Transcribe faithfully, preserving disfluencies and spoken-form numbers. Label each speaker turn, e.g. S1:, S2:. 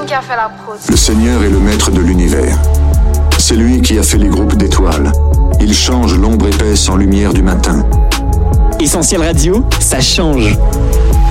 S1: qui a fait la prod.
S2: Le Seigneur est le maître de l'univers. C'est lui qui a fait les groupes d'étoiles. Il change l'ombre épaisse en lumière du matin.
S3: Essentiel Radio, ça change.